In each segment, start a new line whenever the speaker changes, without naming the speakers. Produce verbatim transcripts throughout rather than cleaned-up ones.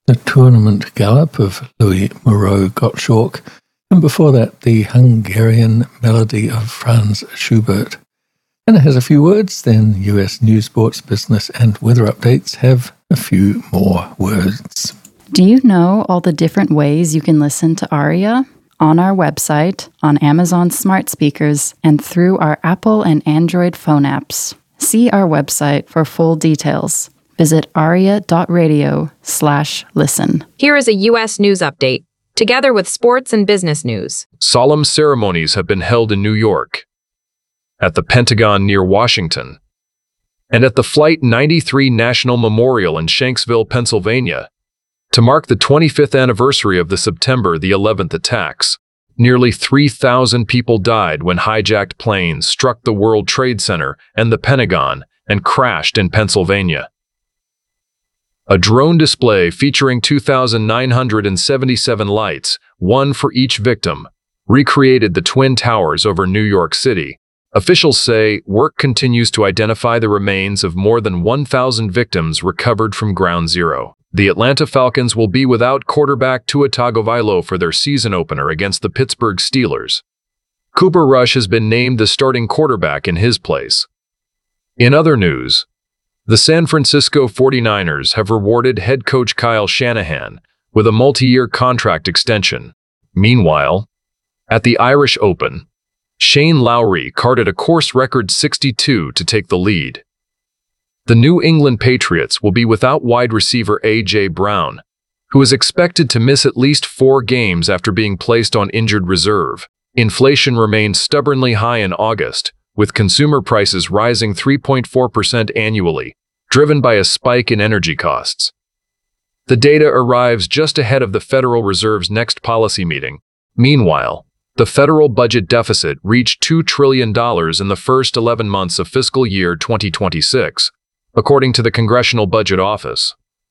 the Tournament Gallop of Louis Moreau Gottschalk, and before that the Hungarian Melody of Franz Schubert. And it has a few words, then U S news, sports, business and weather updates have a few more words.
Do you know all the different ways you can listen to Aria? On our website, on Amazon smart speakers, and through our Apple and Android phone apps. See our website for full details. Visit aria.radio slash listen.
Here is a U S news update, together with sports and business news.
Solemn ceremonies have been held in New York, at the Pentagon near Washington, and at the Flight ninety-three National Memorial in Shanksville, Pennsylvania, to mark the twenty-fifth anniversary of the September the eleventh attacks. Nearly three thousand people died when hijacked planes struck the World Trade Center and the Pentagon and crashed in Pennsylvania. A drone display featuring two thousand nine hundred seventy-seven lights, one for each victim, recreated the Twin Towers over New York City. Officials say work continues to identify the remains of more than one thousand victims recovered from Ground Zero. The Atlanta Falcons will be without quarterback Tua Tagovailoa for their season opener against the Pittsburgh Steelers. Cooper Rush has been named the starting quarterback in his place. In other news, the San Francisco forty-niners have rewarded head coach Kyle Shanahan with a multi-year contract extension. Meanwhile, at the Irish Open, Shane Lowry carded a course record sixty-two to take the lead. The New England Patriots will be without wide receiver A J Brown, who is expected to miss at least four games after being placed on injured reserve. Inflation remained stubbornly high in August, with consumer prices rising three point four percent annually, driven by a spike in energy costs. The data arrives just ahead of the Federal Reserve's next policy meeting. Meanwhile, the federal budget deficit reached two trillion dollars in the first eleven months of fiscal year twenty twenty-six, according to the Congressional Budget Office.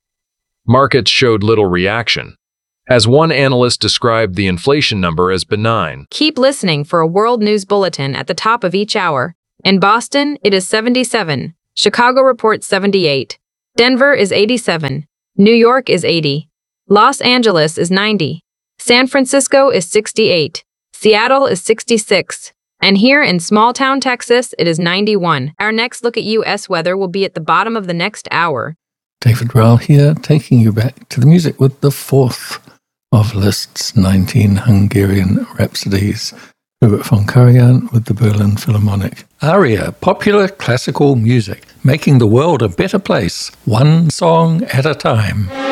Markets showed little reaction, as one analyst described the inflation number as benign.
Keep listening for a world news bulletin at the top of each hour. In Boston, it is seventy-seven. Chicago reports seventy-eight. Denver is eighty-seven. New York is eighty. Los Angeles is ninety. San Francisco is sixty-eight. Seattle is sixty-six. And here in small-town Texas, it is ninety-one. Our next look at U S weather will be at the bottom of the next hour.
David Rowell here, taking you back to the music with the fourth of Liszt's nineteen Hungarian Rhapsodies. Hubert von Karajan with the Berlin Philharmonic. Aria, popular classical music, making the world a better place, one song at a time.